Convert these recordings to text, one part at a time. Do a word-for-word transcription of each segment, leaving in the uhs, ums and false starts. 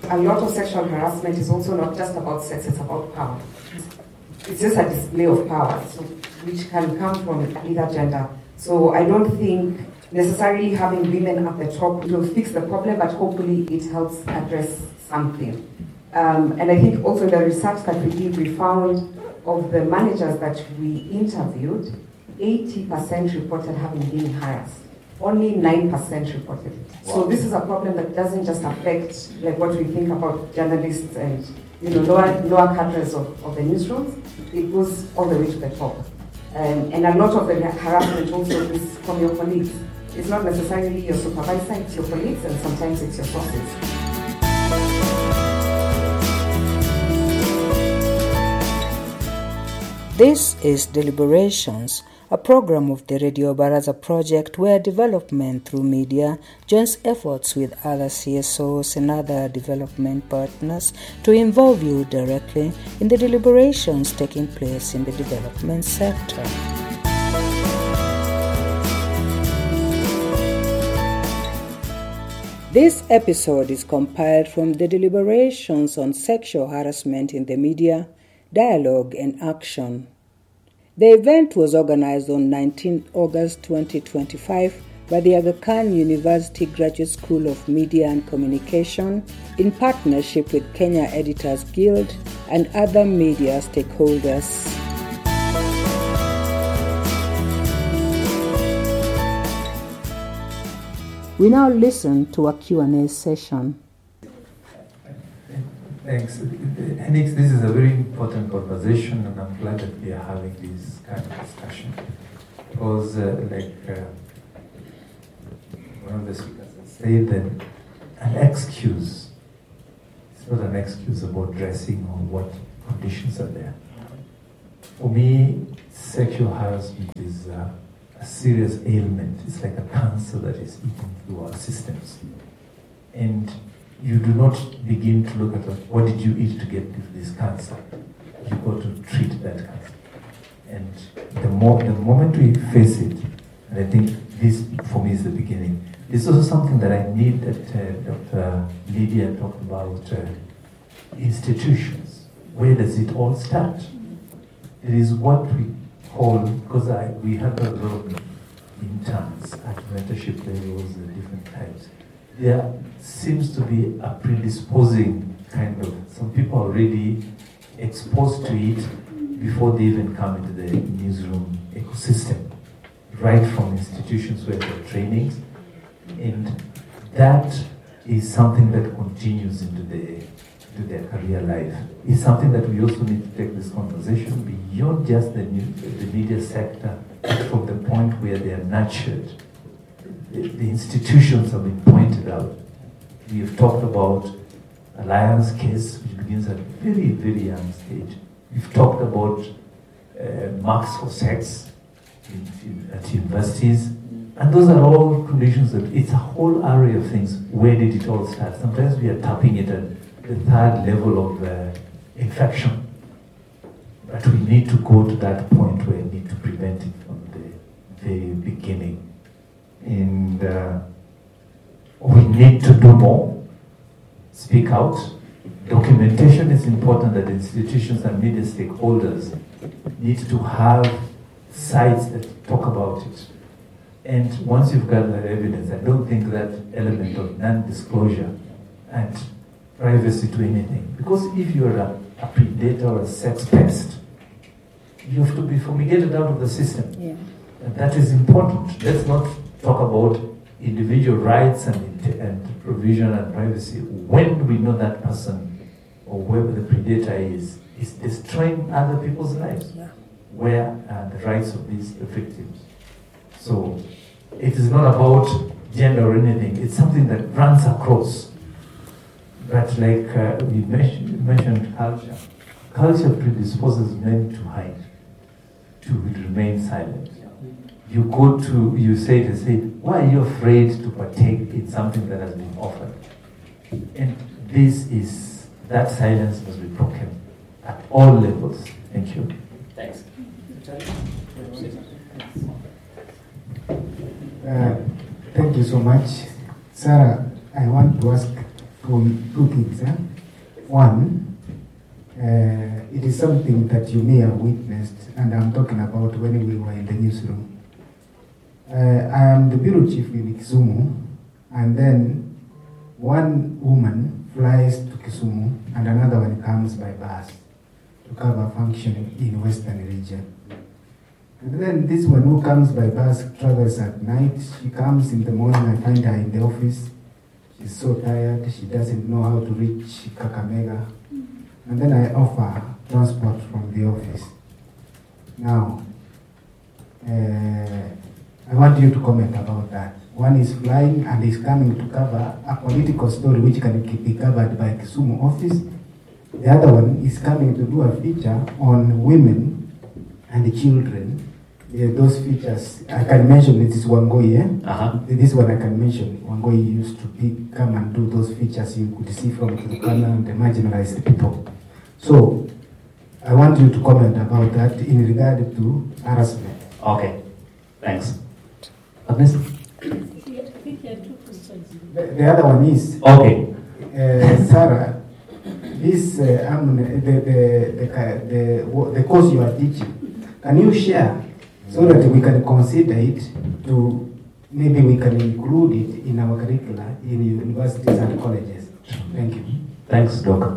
A lot of sexual harassment is also not just about sex, it's about power. It's just a display of power, so, which can come from either gender. So I don't think necessarily having women at the top will fix the problem, but hopefully it helps address something. Um, and I think also in the research that we did, we found of the managers that we interviewed, eighty percent reported having been harassed. Only nine percent reported it. Wow. So this is a problem that doesn't just affect like what we think about journalists and you know lower lower cadres of, of the newsrooms. It goes all the way to the top. Um, and a lot of the harassment also is from your colleagues. It's not necessarily your supervisor, it's your colleagues, and sometimes it's your bosses. This is Deliberations, a program of the Radio Baraza project where development through media joins efforts with other C S Os and other development partners to involve you directly in the deliberations taking place in the development sector. This episode is compiled from the deliberations on sexual harassment in the media, dialogue and action. The event was organized on nineteenth August twenty twenty-five by the Aga Khan University Graduate School of Media and Communication in partnership with Kenya Editors Guild and other media stakeholders. We now listen to a Q and A session. Thanks. Henix, this is a very important conversation, and I'm glad that we are having this kind of discussion. Because, uh, like uh, one of the speakers said, that an excuse, it's not an excuse about dressing or what conditions are there. For me, sexual harassment is uh, a serious ailment. It's like a cancer that is eating through our systems. And you do not begin to look at what did you eat to get this cancer. You got to treat that cancer. And the, more, the moment we face it, and I think this for me is the beginning, this is also something that I need that uh, Doctor Lydia talked about, uh, institutions. Where does it all start? It is what we call, because I, we have a lot of interns at mentorship levels and different types. There seems to be a predisposing kind of, some people are already exposed to it before they even come into the newsroom ecosystem, right from institutions where there are trainings. And that is something that continues into, the, into their career life. It's something that we also need to take this conversation beyond just the, new, the media sector, from the point where they are nurtured. The, the institutions have been pointed out. We have talked about Alliance case, which begins at a very, very young stage. We've talked about uh, marks for sex in, in, at universities. And those are all conditions that it's a whole array of things. Where did it all start? Sometimes we are tapping it at the third level of uh, infection. But we need to go to that point where we need to prevent it from the very beginning. And uh, we need to do more, speak out. Documentation is important, that institutions and media stakeholders need to have sites that talk about it. And once you've got that evidence, I don't think that element of non-disclosure and privacy to anything. Because if you're a, a predator or a sex pest, you have to be fumigated out of the system. Yeah. And that is important. Let's not talk about individual rights and, and provision and privacy when we know that person or whoever the predator is is destroying other people's lives. Yeah. Where are the rights of these the victims? So it is not about gender or anything. It's something that runs across. But like uh, we mentioned, mentioned culture. Culture predisposes men to hide, to remain silent. You go to, you say to say, why are you afraid to partake in something that has been offered? And this is, that silence must be broken at all levels. Thank you. Thanks. Uh, thank you so much. Sarah, I want to ask two, two things. Eh? One, uh, it is something that you may have witnessed, and I'm talking about when we were in the newsroom. Uh, I am the bureau chief in Kisumu, and then one woman flies to Kisumu, and another one comes by bus to cover function in Western region. And then this one who comes by bus travels at night. She comes in the morning, I find her in the office. She's so tired, she doesn't know how to reach Kakamega. And then I offer transport from the office. Now, uh, I want you to comment about that. One is flying and is coming to cover a political story which can be covered by Kisumu office. The other one is coming to do a feature on women and children. Yeah, those features, I can mention it is Wangoi, eh? Uh-huh. This one I can mention. Wangoi used to be, come and do those features you could see from Turkana and the marginalized people. So, I want you to comment about that in regard to harassment. Okay, thanks. Agnes? The, the other one is, okay. Uh, Sarah, this, uh, um, the, the, the, the, the course you are teaching, can you share so that we can consider it to, maybe we can include it in our curricula in universities and colleges? Thank you. Thanks, Doc.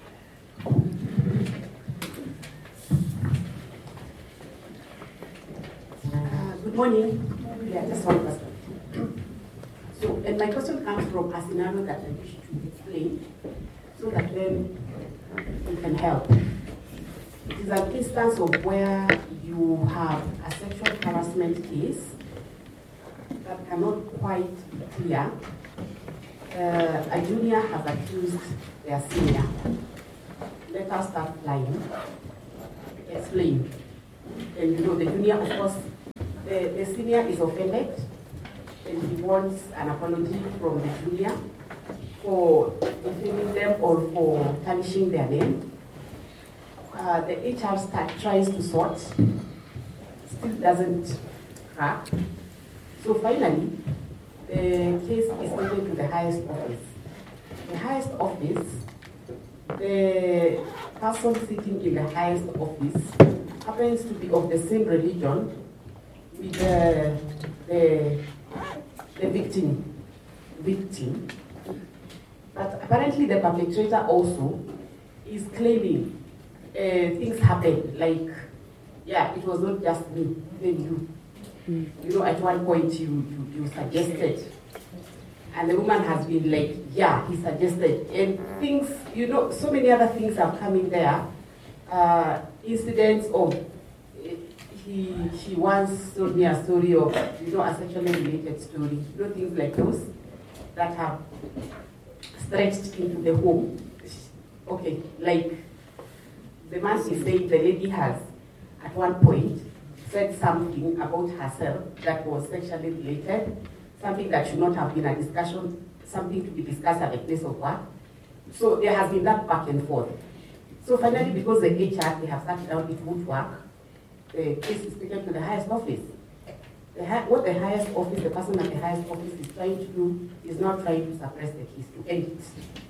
Uh, good morning. Yeah, just one question. So, and my question comes from a scenario that I wish to explain so that then we can help. It is an instance of where you have a sexual harassment case that cannot quite be clear. Uh, a junior has accused their senior. Let us start flying. Explain. And you know, the junior, of course, the, the senior is offended, and he wants an apology from the junior for defaming them or for tarnishing their name. Uh, the H R staff tries to sort, still doesn't crack. So finally, the case is taken to the highest office. The highest office, the person sitting in the highest office happens to be of the same religion with the, the, the victim, victim. But apparently the perpetrator also is claiming uh, things happened, like, yeah, it was not just me, even you. Mm. You know, at one point you, you, you suggested, and the woman has been like, yeah, he suggested, and things, you know, so many other things are coming there. Uh, incidents of, uh, he, he once told me a story of, you know, a sexually related story, you know, things like those that have stretched into the home. Okay, like the man is saying the lady has, at one point, said something about herself that was sexually related, something that should not have been a discussion, something to be discussed at the place of work. So there has been that back and forth. So finally, because the H R, they have sat down, it won't work, the case is taken to the highest office. The high, what the highest office, the person at the highest office is trying to do is not trying to suppress the case, to end it.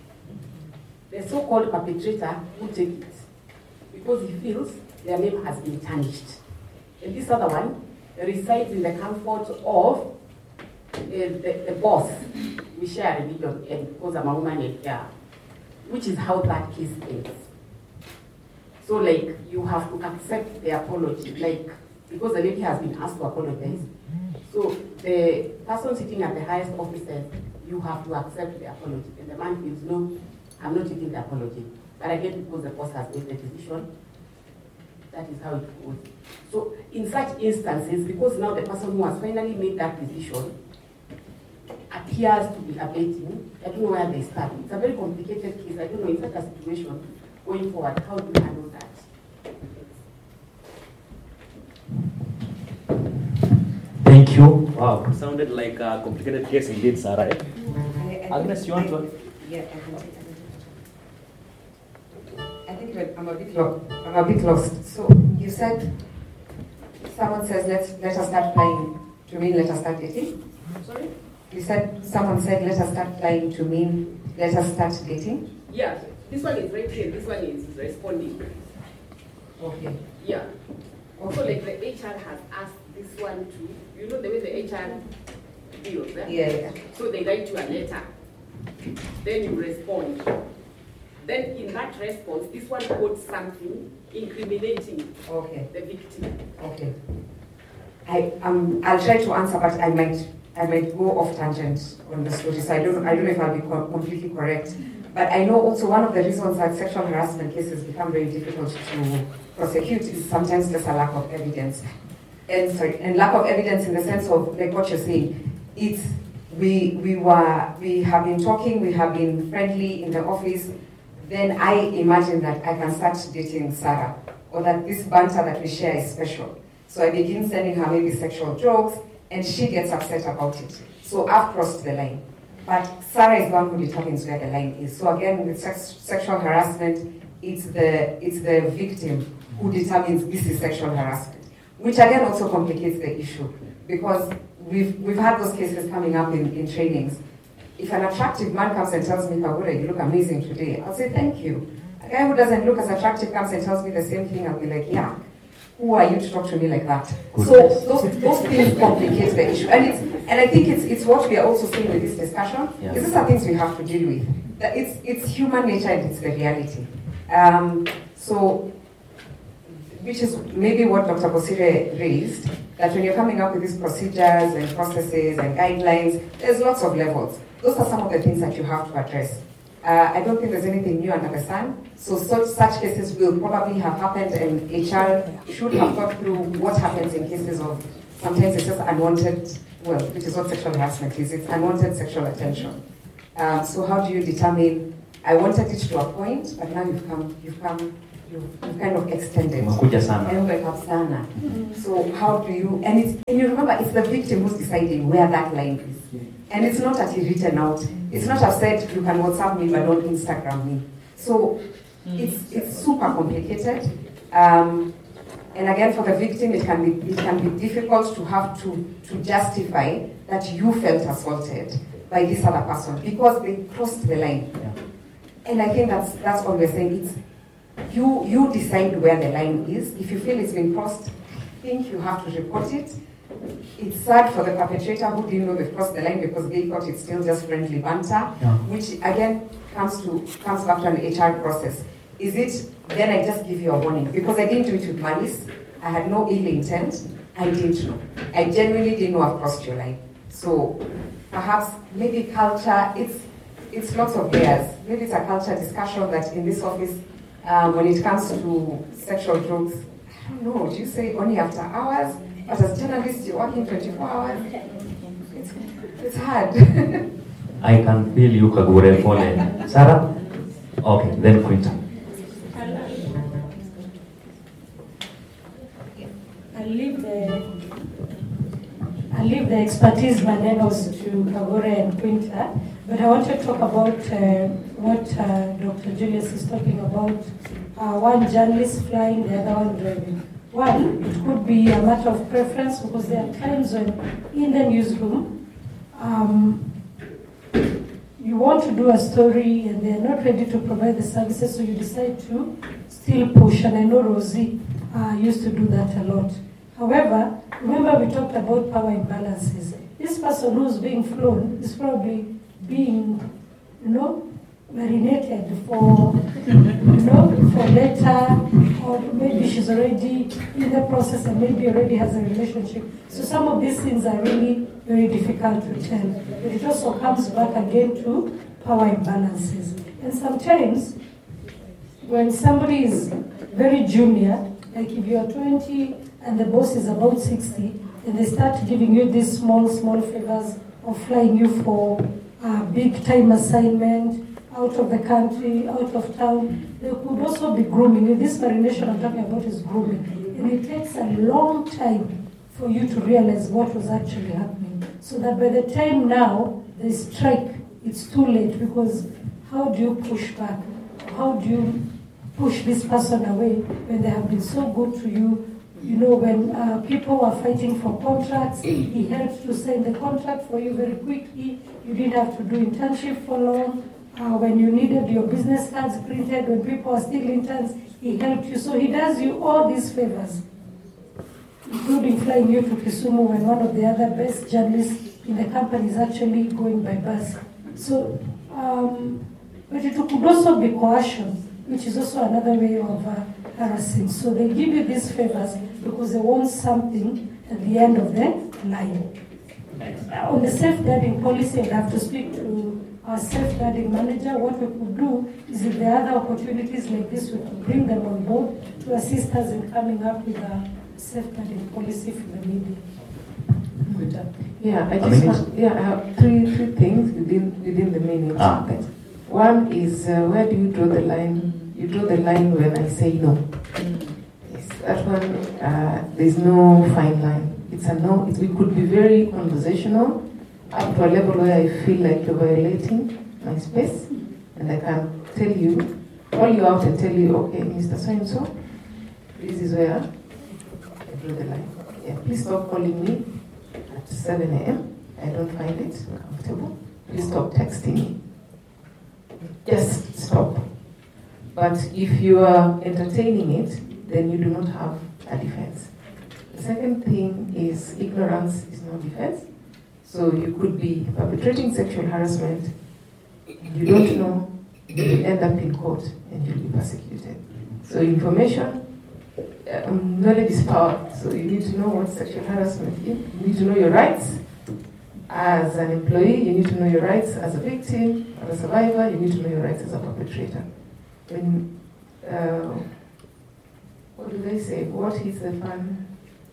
The so-called perpetrator will take it because he feels their name has been tarnished. And this other one resides in the comfort of uh, the, the boss. We share a religion, and because I'm a woman and yeah, which is how that case ends. So, like, you have to accept the apology, like, because the lady has been asked to apologize. So, the person sitting at the highest office says, you have to accept the apology. And the man feels, no, I'm not taking the apology. But again, because the boss has made the decision, that is how it goes. So, in such instances, because now the person who has finally made that decision appears to be abating, I don't know where they start. It's a very complicated case. I don't know, in such a situation, going forward, how do you handle that? Thank you. Wow, it sounded like a complicated case indeed, Sarah. Eh? Agnes, you want to? Yeah, I can take it. I think I'm a bit lost. I'm a bit lost. So you said someone says let let us start flying to mean let us start dating. Sorry. You said someone said let us start flying to mean let us start dating? Yeah, this one is writing, this one is responding. Okay. Yeah. Okay. So like the H R has asked this one to, you know the way the H R deals, eh? Yeah, yeah. So they write you a letter, then you respond. Then in that response, this one quotes something incriminating Okay. the victim. Okay. I um I'll try to answer, but I might I might go off tangent on the story, so I don't I don't know if I'll be co- completely correct. But I know also one of the reasons that sexual harassment cases become very difficult to prosecute is sometimes just a lack of evidence. And sorry, and lack of evidence in the sense of like what you're saying. It's we we were we have been talking, we have been friendly in the office. Then I imagine that I can start dating Sarah, or that this banter that we share is special. So I begin sending her maybe sexual jokes, and she gets upset about it. So I've crossed the line. But Sarah is the one who determines where the line is. So again, with sex, sexual harassment, it's the it's the victim who determines this is sexual harassment, which again also complicates the issue, because we've we've had those cases coming up in, in trainings. If an attractive man comes and tells me, Kagure, you look amazing today, I'll say thank you. A guy who doesn't look as attractive comes and tells me the same thing, I'll be like, yeah, who are you to talk to me like that? Good. So those, those things complicate the issue. And it's and I think it's it's what we are also saying with this discussion. Yeah. These are things we have to deal with. That it's it's human nature and it's the reality. Um, so which is maybe what Doctor Bosire raised, that when you're coming up with these procedures and processes and guidelines, there's lots of levels. Those are some of the things that you have to address. Uh, I don't think there's anything new under the sun. So such, such cases will probably have happened, and H R should have thought through what happens in cases of, sometimes it's just unwanted, well, which is what sexual harassment is, it's unwanted sexual attention. Um, so how do you determine, I wanted it to a point, but now you've come, you've come, you've, you've kind of extended. Umekuja sana. And umekuja sana. So how do you, and it's, and you remember, it's the victim who's deciding where that line is. And it's not actually written out. It's not I've said you can WhatsApp me but don't Instagram me. So it's it's super complicated. Um, and again, for the victim, it can be it can be difficult to have to to justify that you felt assaulted by this other person because they crossed the line. Yeah. And I think that's that's all we're saying. It's you you decide where the line is. If you feel it's been crossed, I think you have to report it. It's sad for the perpetrator who didn't know they've crossed the line because they thought it's still just friendly banter, Yeah. which again comes to comes back to an H R process. Is it then I just give you a warning because I didn't do it with malice, I had no ill intent, I didn't know. I genuinely didn't know I've crossed your line. So perhaps maybe culture, it's it's lots of layers. Maybe it's a culture discussion that in this office, um, when it comes to sexual jokes, I don't know, do you say only after hours? But as journalists, you're working twenty-four hours. It's, it's hard. I can feel you, Kagure, pole. Sarah? Okay, then Quinta. I'll leave the I'll leave the expertise manuals to Kagure and Quinta, but I want to talk about uh, what uh, Doctor Julius is talking about. Uh, one journalist flying, the other one driving. One, it could be a matter of preference because there are times when in the newsroom, um, you want to do a story and they're not ready to provide the services, so you decide to still push. And I know Rosie uh, used to do that a lot. However, remember we talked about power imbalances. This person who's being flown is probably being, you know, marinated for, you know, for later, or maybe she's already in the process and maybe already has a relationship. So some of these things are really very difficult to tell. But it also comes back again to power imbalances. And sometimes, when somebody is very junior, like if you're twenty and the boss is about sixty, and they start giving you these small, small favors of flying you for a big time assignment, out of the country, out of town. They could also be grooming you. This marination I'm talking about is grooming. And it takes a long time for you to realize what was actually happening. So that by the time now they strike, it's too late, because how do you push back? How do you push this person away when they have been so good to you? You know, when uh, people were fighting for contracts, he helped to sign the contract for you very quickly. You didn't have to do internship for long. Uh, when you needed your business cards printed, when people are still interns, he helped you. So he does you all these favors, including flying you to Kisumu when one of the other best journalists in the company is actually going by bus. So, um, but it could also be coercion, which is also another way of uh, harassing. So they give you these favors because they want something at the end of the line. Uh, on the safeguarding policy, I'd have to speak to our safeguarding manager. What we could do is if there are other opportunities like this, we could bring them on board to assist us in coming up with a safeguarding policy for the media. Yeah, I just want, yeah, I have three three things within within the meaning. Ah. One is uh, where do you draw the line? You draw the line when I say no. Mm. Yes, that one. Uh, there's no fine line. It's a no. It, we could be very conversational up to a level where I feel like you're violating my space, and I can tell you, call you out and tell you, okay, Mister So and So, this is where I draw the line. Yeah, please stop calling me at seven a.m. I don't find it comfortable. Please stop texting me. Just stop. But if you are entertaining it, then you do not have a defense. The second thing is ignorance is no defense. So you could be perpetrating sexual harassment, you don't know, you end up in court and you'll be persecuted. So information, um, knowledge is power. So you need to know what sexual harassment is. You need to know your rights. As an employee, you need to know your rights as a victim, as a survivor, you need to know your rights as a perpetrator. When, uh, what do they say? What is the fan?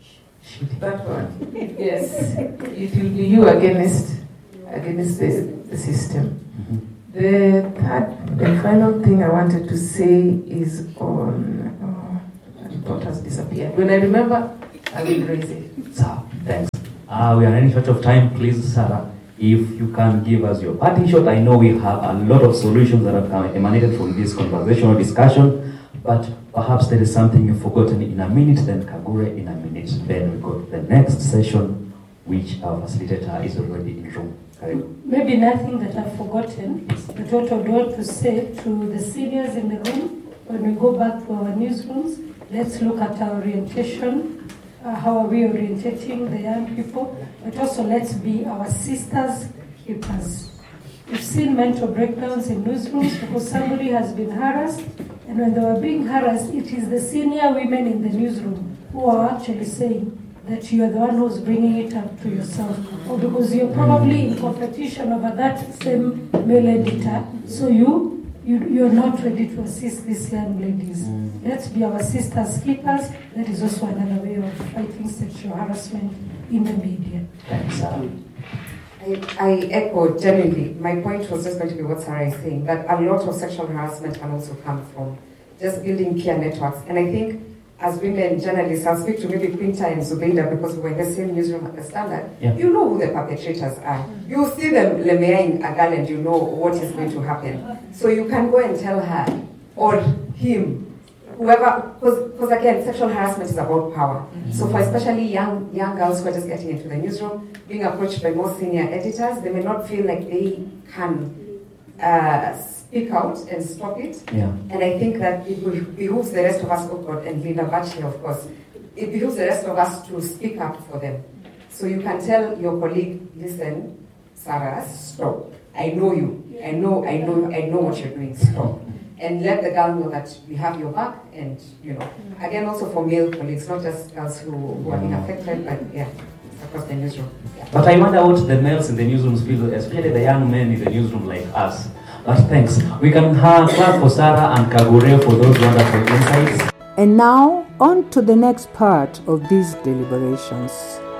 That one. Yes. It will be you against, against the, the system. Mm-hmm. The third and final thing I wanted to say is on, oh, the thought has disappeared. When I remember, I will raise it. So, thanks. Uh, we are running short of time. Please, Sarah, if you can give us your parting shot. I know we have a lot of solutions that have come, emanated from this conversational discussion, but perhaps there is something you've forgotten in a minute, then Kagure in a minute. Then we go to the next session, which our facilitator is already in room. Maybe nothing that I've forgotten, but what I would want to say to the seniors in the room, when we go back to our newsrooms, let's look at our orientation. Uh, how are we orientating the young people? But also let's be our sisters' keepers. We've seen mental breakdowns in newsrooms because somebody has been harassed, and when they were being harassed, it is the senior women in the newsroom who are actually saying that you are the one who's bringing it up to yourself, or because you're probably in competition over that same male editor, so you You, you're not ready to assist these young ladies. Mm. Let's be our sisters' keepers. That is also another way of fighting sexual harassment in the media. Thanks, Sarah. I, I echo genuinely. My point was just going to be what Sarah is saying, that a lot of sexual harassment can also come from just building peer networks. And I think as women journalists, I'll speak to maybe Quinta and Zubeida because we were in the same newsroom at the Standard. Yeah. You know who the perpetrators are. You see them lemeaing a girl and you know what is going to happen. So you can go and tell her or him, whoever, because again, sexual harassment is about power. Mm-hmm. So for especially young young girls who are just getting into the newsroom, being approached by more senior editors, they may not feel like they can uh, speak out and stop it. Yeah. And I think that it will behooves the rest of us, oh God, and Linda Bachelor, of course, it behooves the rest of us to speak up for them. So you can tell your colleague, listen, Sarah, stop. I know you. I know, I know, I know what you're doing. Stop. And let the girl know that we have your back, and, you know, again, also for male colleagues, not just girls who, who are being affected, but yeah, across the newsroom. Yeah. But I wonder what the males in the newsrooms feel, especially the young men in the newsroom like us. But thanks. We can have clap for Sarah and Kagure for those wonderful insights. And now, on to the next part of these deliberations.